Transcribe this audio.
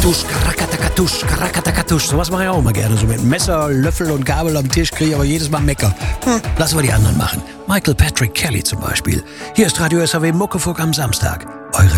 karakatatusch. Sowas mache ich auch immer gerne. So mit Messer, Löffel und Gabel am Tisch kriege ich aber jedes Mal Mecker. Lassen wir die anderen machen. Michael Patrick Kelly zum Beispiel. Hier ist Radio SAW Muckefuck am Samstag. Eure